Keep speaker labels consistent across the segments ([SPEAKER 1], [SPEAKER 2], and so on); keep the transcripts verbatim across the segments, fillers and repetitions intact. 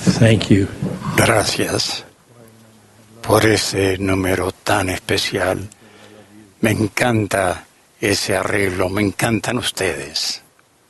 [SPEAKER 1] Thank you.
[SPEAKER 2] Gracias por ese número tan especial. Me encanta ese arreglo, me encantan ustedes.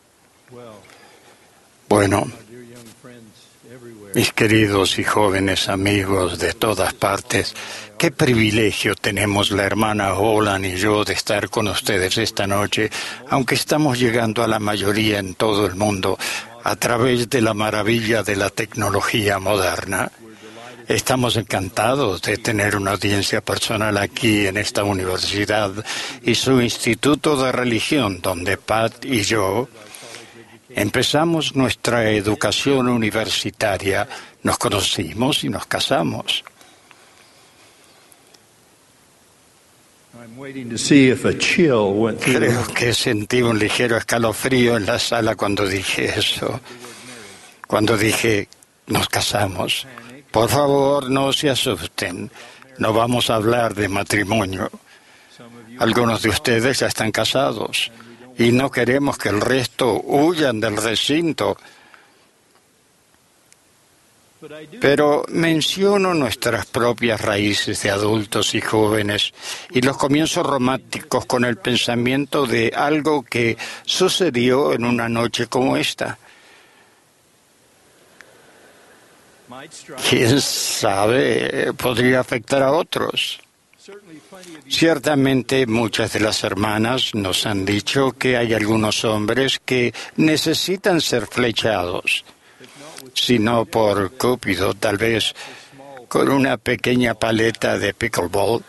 [SPEAKER 2] Bueno, mis queridos y jóvenes amigos de todas partes, qué privilegio tenemos la hermana Holland y yo de estar con ustedes esta noche, aunque estamos llegando a la mayoría en todo el mundo a través de la maravilla de la tecnología moderna. Estamos encantados de tener una audiencia personal aquí en esta universidad y su instituto de religión, donde Pat y yo empezamos nuestra educación universitaria, nos conocimos y nos casamos. Creo que sentí un ligero escalofrío en la sala cuando dije eso, cuando dije nos casamos. Por favor, no se asusten, no vamos a hablar de matrimonio. Algunos de ustedes ya están casados y no queremos que el resto huyan del recinto. Pero menciono nuestras propias raíces de adultos y jóvenes y los comienzos románticos con el pensamiento de algo que sucedió en una noche como esta. ¿Quién sabe? Podría afectar a otros. Ciertamente muchas de las hermanas nos han dicho que hay algunos hombres que necesitan ser flechados, si no por Cúpido, tal vez con una pequeña paleta de pickleball.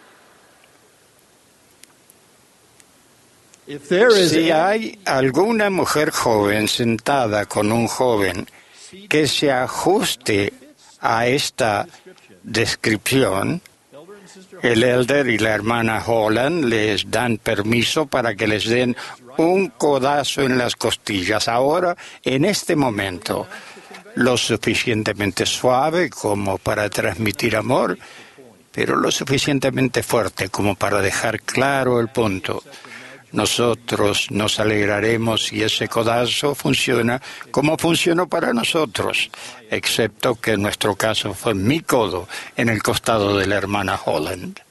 [SPEAKER 2] Si hay alguna mujer joven sentada con un joven que se ajuste a esta descripción, el elder y la hermana Holland les dan permiso para que les den un codazo en las costillas. Ahora, en este momento, lo suficientemente suave como para transmitir amor, pero lo suficientemente fuerte como para dejar claro el punto. Nosotros nos alegraremos si ese codazo funciona como funcionó para nosotros, excepto que en nuestro caso fue mi codo en el costado de la hermana Holland.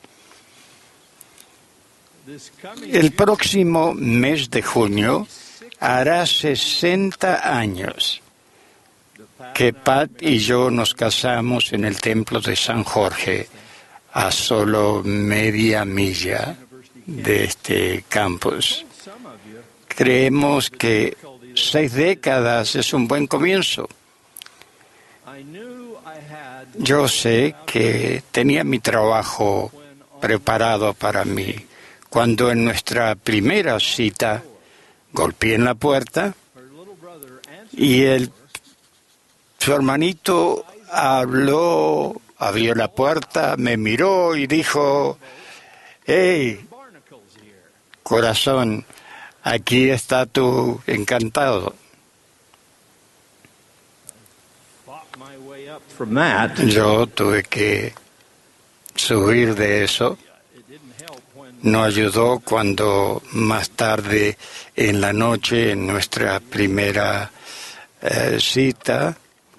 [SPEAKER 2] El próximo mes de junio hará sesenta años que Pat y yo nos casamos en el templo de San Jorge, a solo media milla de este campus. Creemos que seis décadas es un buen comienzo. Yo sé que tenía mi trabajo preparado para mí cuando en nuestra primera cita golpeé en la puerta y el, su hermanito habló, abrió la puerta, me miró y dijo: «Hey, corazón, aquí está tu encantado». Yo tuve que subir de eso. No ayudó cuando más tarde en la noche, en nuestra primera eh, cita,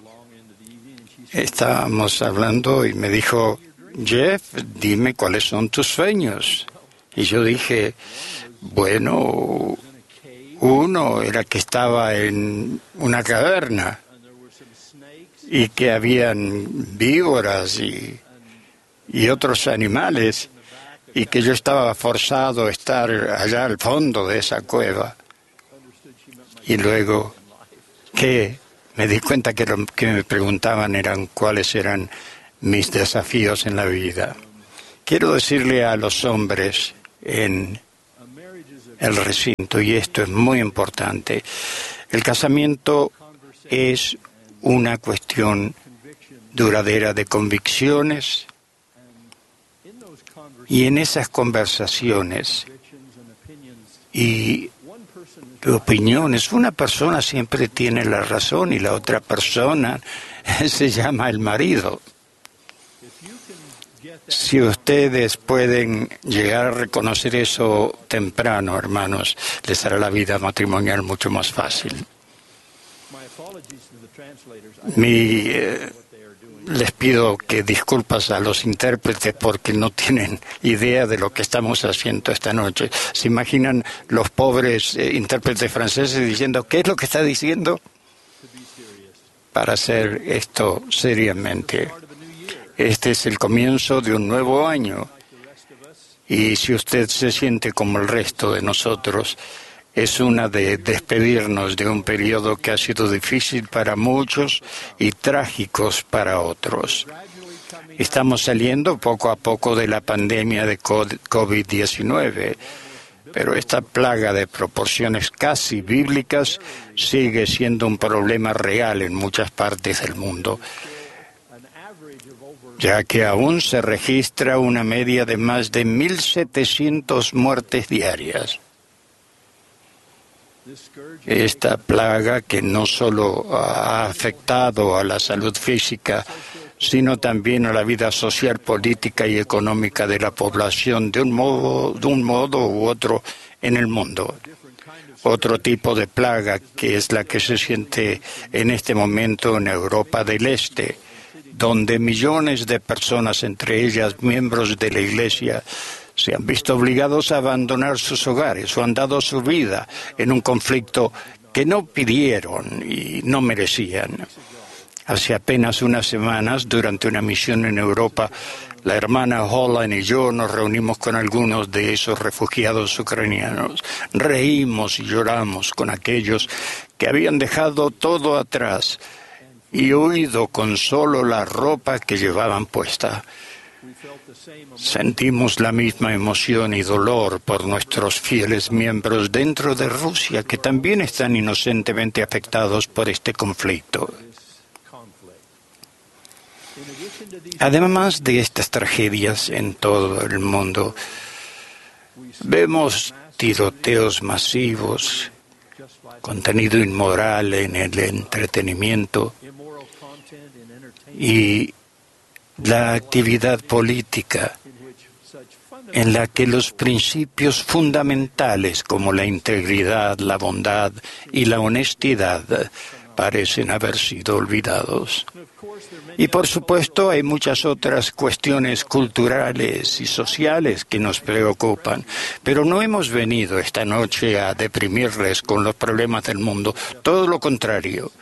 [SPEAKER 2] estábamos hablando y me dijo: «Jeff, dime cuáles son tus sueños». Y yo dije: bueno, uno era que estaba en una caverna y que habían víboras y, y otros animales y que yo estaba forzado a estar allá al fondo de esa cueva. Y luego que me di cuenta que lo que me preguntaban eran cuáles eran mis desafíos en la vida. Quiero decirle a los hombres en el recinto, y esto es muy importante, el casamiento es una cuestión duradera de convicciones, y en esas conversaciones y opiniones, una persona siempre tiene la razón y la otra persona se llama el marido. Si ustedes pueden llegar a reconocer eso temprano, hermanos, les hará la vida matrimonial mucho más fácil. Mi, eh, les pido que disculpas a los intérpretes porque no tienen idea de lo que estamos haciendo esta noche. ¿Se imaginan los pobres eh, intérpretes franceses diciendo qué es lo que está diciendo? Para hacer esto seriamente. Este es el comienzo de un nuevo año. Y si usted se siente como el resto de nosotros, es una de despedirnos de un periodo que ha sido difícil para muchos y trágicos para otros. Estamos saliendo poco a poco de la pandemia de COVID diecinueve, pero esta plaga de proporciones casi bíblicas sigue siendo un problema real en muchas partes del mundo, ya que aún se registra una media de más de mil setecientas muertes diarias. Esta plaga que no solo ha afectado a la salud física, sino también a la vida social, política y económica de la población de un modo, de un modo u otro en el mundo. Otro tipo de plaga que es la que se siente en este momento en Europa del Este, donde millones de personas, entre ellas miembros de la Iglesia, se han visto obligados a abandonar sus hogares o han dado su vida en un conflicto que no pidieron y no merecían. Hace apenas unas semanas, durante una misión en Europa, la hermana Holland y yo nos reunimos con algunos de esos refugiados ucranianos. Reímos y lloramos con aquellos que habían dejado todo atrás y huido con solo la ropa que llevaban puesta. Sentimos la misma emoción y dolor por nuestros fieles miembros dentro de Rusia que también están inocentemente afectados por este conflicto. Además de estas tragedias en todo el mundo, vemos tiroteos masivos, contenido inmoral en el entretenimiento y la actividad política en la que los principios fundamentales como la integridad, la bondad y la honestidad parecen haber sido olvidados. Y por supuesto hay muchas otras cuestiones culturales y sociales que nos preocupan, pero no hemos venido esta noche a deprimirles con los problemas del mundo, todo lo contrario.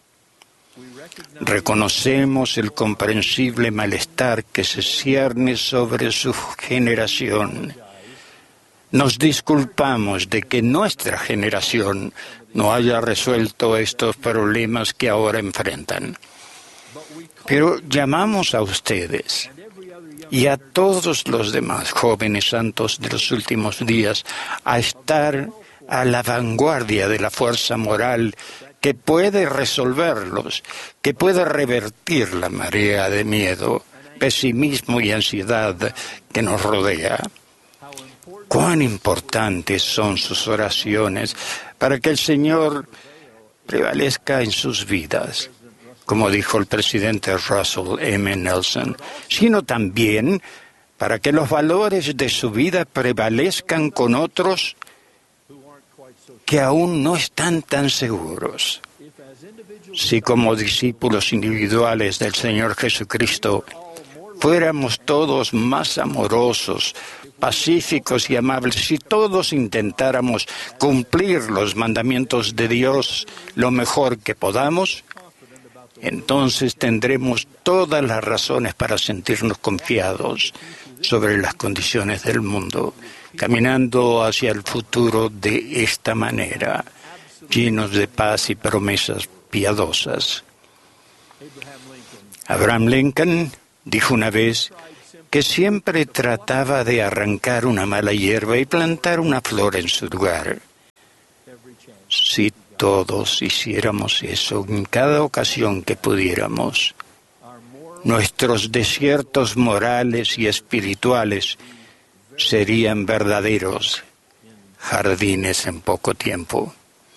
[SPEAKER 2] Reconocemos el comprensible malestar que se cierne sobre su generación. Nos disculpamos de que nuestra generación no haya resuelto estos problemas que ahora enfrentan. Pero llamamos a ustedes y a todos los demás jóvenes santos de los últimos días a estar a la vanguardia de la fuerza moral que puede resolverlos, que puede revertir la marea de miedo, pesimismo y ansiedad que nos rodea. Cuán importantes son sus oraciones para que el Señor prevalezca en sus vidas, como dijo el presidente Russell M. Nelson, sino también para que los valores de su vida prevalezcan con otros que aún no están tan seguros. Si como discípulos individuales del Señor Jesucristo fuéramos todos más amorosos, pacíficos y amables, si todos intentáramos cumplir los mandamientos de Dios lo mejor que podamos, entonces tendremos todas las razones para sentirnos confiados sobre las condiciones del mundo, caminando hacia el futuro de esta manera, llenos de paz y promesas piadosas. Abraham Lincoln dijo una vez que siempre trataba de arrancar una mala hierba y plantar una flor en su lugar. Si todos hiciéramos eso en cada ocasión que pudiéramos, nuestros desiertos morales y espirituales serían verdaderos jardines en poco tiempo.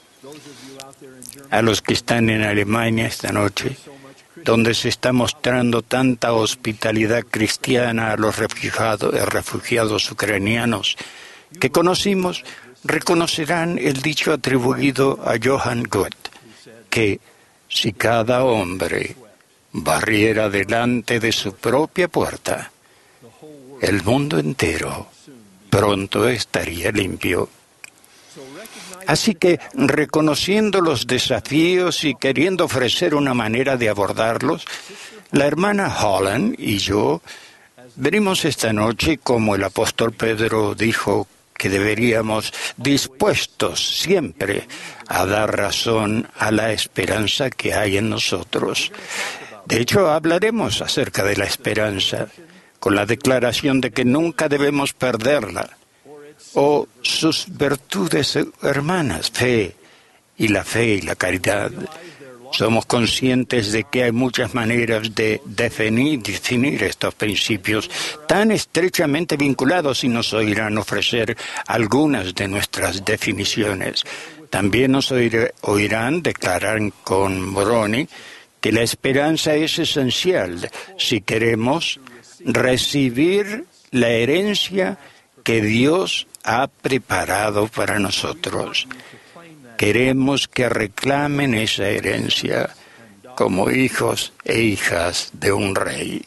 [SPEAKER 2] A los que están en Alemania esta noche, donde se está mostrando tanta hospitalidad cristiana a los refugiados, refugiados ucranianos que conocimos, reconocerán el dicho atribuido a Johann Goethe, que Si cada hombre barriera delante de su propia puerta, el mundo entero pronto estaría limpio. Así que, reconociendo los desafíos y queriendo ofrecer una manera de abordarlos, la hermana Holland y yo venimos esta noche, como el apóstol Pedro dijo que deberíamos, dispuestos siempre a dar razón a la esperanza que hay en nosotros. De hecho, hablaremos acerca de la esperanza, con la declaración de que nunca debemos perderla, o sus virtudes hermanas, fe y la fe y la caridad. Somos conscientes de que hay muchas maneras de definir, definir estos principios tan estrechamente vinculados y nos oirán ofrecer algunas de nuestras definiciones. También nos oir, oirán declarar con Moroni que la esperanza es esencial si queremos recibir la herencia que Dios ha preparado para nosotros. Queremos que reclamen esa herencia como hijos e hijas de un rey.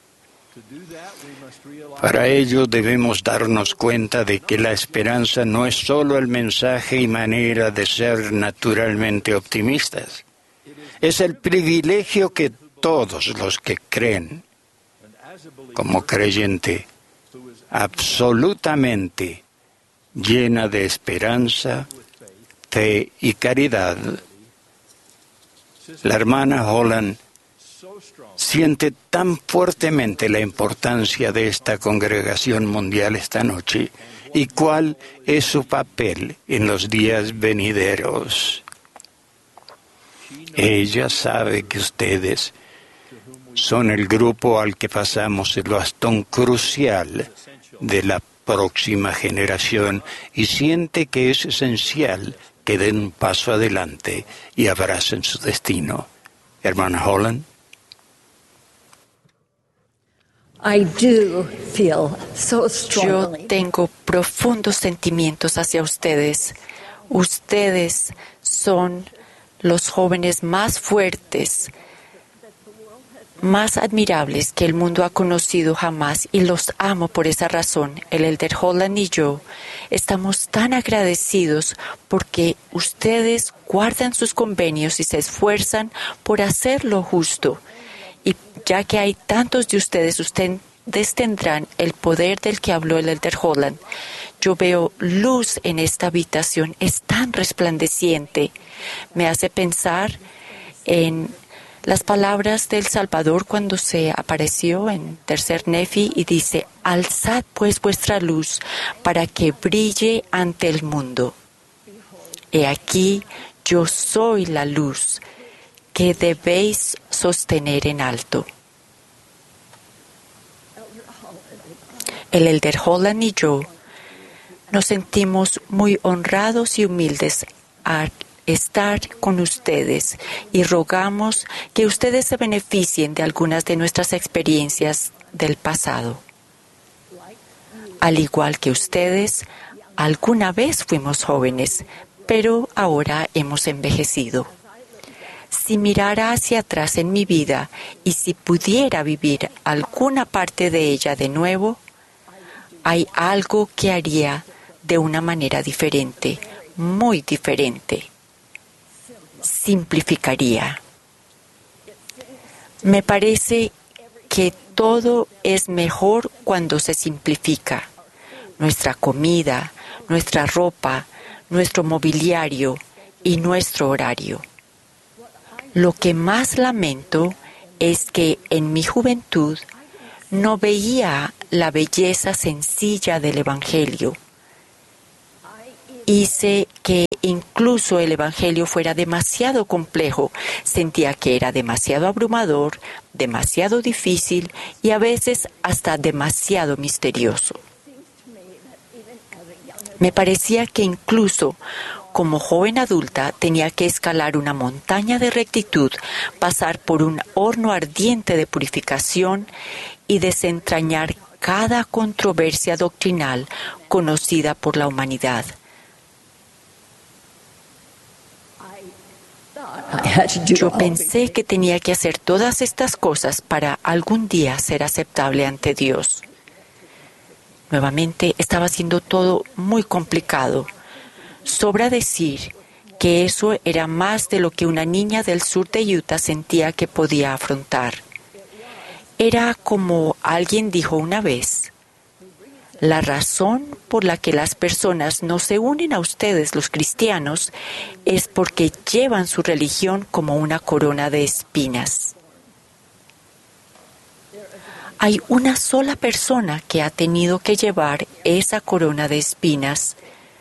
[SPEAKER 2] Para ello debemos darnos cuenta de que la esperanza no es solo el mensaje y manera de ser naturalmente optimistas. Es el privilegio que todos los que creen como creyente absolutamente llena de esperanza, fe y caridad. La hermana Holland siente tan fuertemente la importancia de esta congregación mundial esta noche y cuál es su papel en los días venideros. Ella sabe que ustedes son el grupo al que pasamos el bastón crucial de la próxima generación y siente que es esencial que den un paso adelante y abracen su destino. Hermana Holland.
[SPEAKER 1] I do feel so strongly.
[SPEAKER 3] Yo tengo profundos sentimientos hacia ustedes. Ustedes son los jóvenes más fuertes, más admirables que el mundo ha conocido jamás, y los amo por esa razón. El Elder Holland y yo estamos tan agradecidos porque ustedes guardan sus convenios y se esfuerzan por hacer lo justo. Y ya que hay tantos de ustedes, ustedes tendrán el poder del que habló el Elder Holland. Yo veo luz en esta habitación, es tan resplandeciente. Me hace pensar en las palabras del Salvador cuando se apareció en Tercer Nefi y dice: alzad pues vuestra luz para que brille ante el mundo. He aquí, yo soy la luz que debéis sostener en alto. El Elder Holland y yo nos sentimos muy honrados y humildes a estar con ustedes y rogamos que ustedes se beneficien de algunas de nuestras experiencias del pasado. Al igual que ustedes, alguna vez fuimos jóvenes, pero ahora hemos envejecido. Si mirara hacia atrás en mi vida y si pudiera vivir alguna parte de ella de nuevo, hay algo que haría de una manera diferente, muy diferente. Simplificaría. Me parece que todo es mejor cuando se simplifica. Nuestra comida, nuestra ropa, nuestro mobiliario y nuestro horario. Lo que más lamento es que en mi juventud no veía la belleza sencilla del Evangelio. Hice que incluso el Evangelio fuera demasiado complejo. Sentía que era demasiado abrumador, demasiado difícil y a veces hasta demasiado misterioso. Me parecía que incluso como joven adulta tenía que escalar una montaña de rectitud, pasar por un horno ardiente de purificación y desentrañar cada controversia doctrinal conocida por la humanidad.
[SPEAKER 1] I had to do
[SPEAKER 3] Yo
[SPEAKER 1] all
[SPEAKER 3] pensé que tenía que hacer todas estas cosas para algún día ser aceptable ante Dios. Nuevamente estaba haciendo todo muy complicado. Sobra decir que eso era más de lo que una niña del sur de Utah sentía que podía afrontar. Era como alguien dijo una vez: la razón por la que las personas no se unen a ustedes, los cristianos, es porque llevan su religión como una corona de espinas. Hay una sola persona que ha tenido que llevar esa corona de espinas,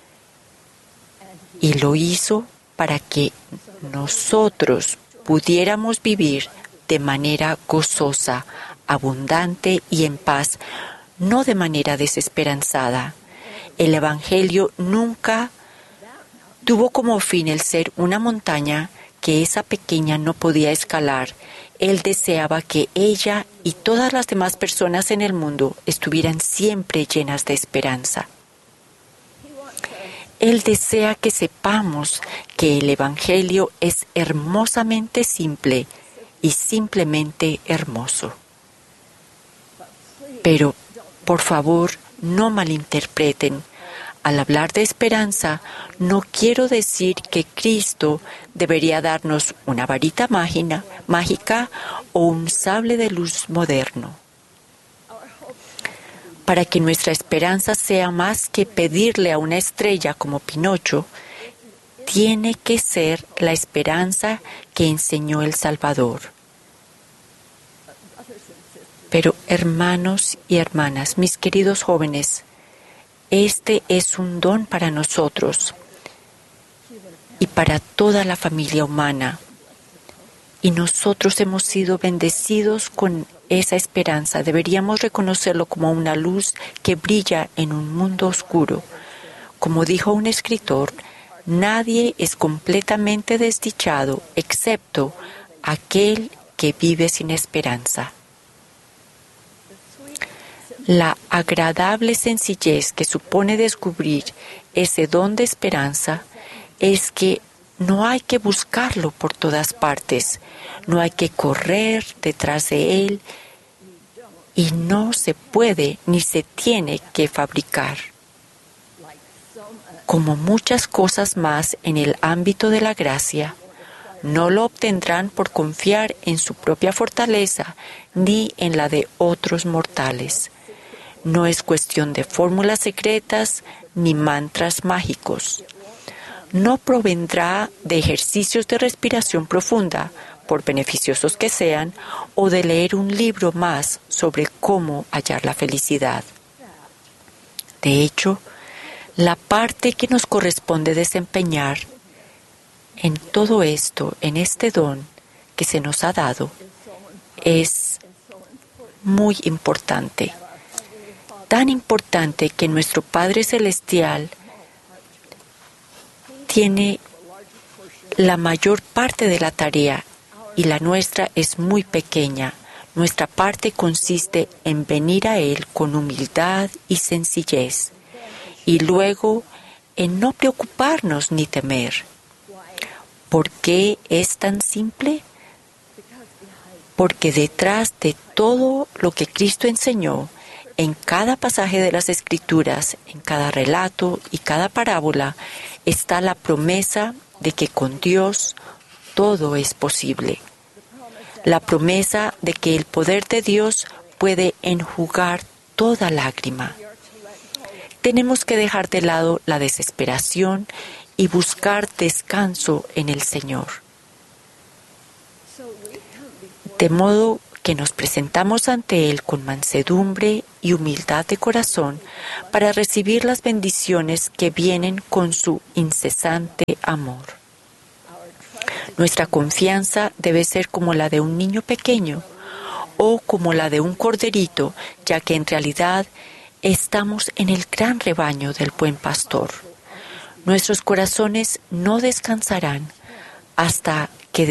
[SPEAKER 3] y lo hizo para que nosotros pudiéramos vivir de manera gozosa, abundante y en paz, no de manera desesperanzada. El Evangelio nunca tuvo como fin el ser una montaña que esa pequeña no podía escalar. Él deseaba que ella y todas las demás personas en el mundo estuvieran siempre llenas de esperanza. Él desea que sepamos que el Evangelio es hermosamente simple y simplemente hermoso. Pero, por favor, no malinterpreten. Al hablar de esperanza, no quiero decir que Cristo debería darnos una varita mágica, mágica o un sable de luz moderno. Para que nuestra esperanza sea más que pedirle a una estrella como Pinocho, tiene que ser la esperanza que enseñó el Salvador. Pero, hermanos y hermanas, mis queridos jóvenes, este es un don para nosotros y para toda la familia humana. Y nosotros hemos sido bendecidos con esa esperanza. Deberíamos reconocerlo como una luz que brilla en un mundo oscuro. Como dijo un escritor, nadie es completamente desdichado excepto aquel que vive sin esperanza. La agradable sencillez que supone descubrir ese don de esperanza es que no hay que buscarlo por todas partes, no hay que correr detrás de él y no se puede ni se tiene que fabricar. Como muchas cosas más en el ámbito de la gracia, no lo obtendrán por confiar en su propia fortaleza ni en la de otros mortales. No es cuestión de fórmulas secretas ni mantras mágicos. No provendrá de ejercicios de respiración profunda, por beneficiosos que sean, o de leer un libro más sobre cómo hallar la felicidad. De hecho, la parte que nos corresponde desempeñar en todo esto, en este don que se nos ha dado, es muy importante. Tan importante que nuestro Padre Celestial tiene la mayor parte de la tarea y la nuestra es muy pequeña. Nuestra parte consiste en venir a Él con humildad y sencillez y luego en no preocuparnos ni temer. ¿Por qué es tan simple? Porque detrás de todo lo que Cristo enseñó, en cada pasaje de las Escrituras, en cada relato y cada parábola, está la promesa de que con Dios todo es posible. La promesa de que el poder de Dios puede enjugar toda lágrima. Tenemos que dejar de lado la desesperación y buscar descanso en el Señor. De modo que nos presentamos ante Él con mansedumbre y humildad de corazón para recibir las bendiciones que vienen con su incesante amor. Nuestra confianza debe ser como la de un niño pequeño o como la de un corderito, ya que en realidad estamos en el gran rebaño del buen pastor. Nuestros corazones no descansarán hasta